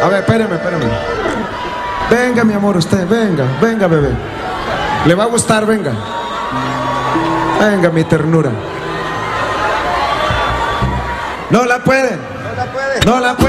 A ver, espérame. Venga, mi amor, usted, venga, bebé. Le va a gustar, venga. Venga, mi ternura. No la pueden. No la pueden.